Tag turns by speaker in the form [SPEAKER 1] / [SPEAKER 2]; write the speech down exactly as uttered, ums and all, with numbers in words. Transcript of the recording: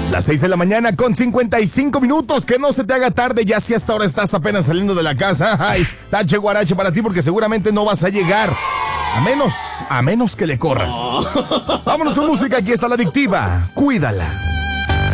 [SPEAKER 1] Las seis de la mañana con cincuenta y cinco minutos. Que no se te haga tarde, ya si hasta ahora estás apenas saliendo de la casa. Ay, tache guarache para ti porque seguramente no vas a llegar. A menos, a menos que le corras. Vámonos con música, aquí está la adictiva. Cuídala.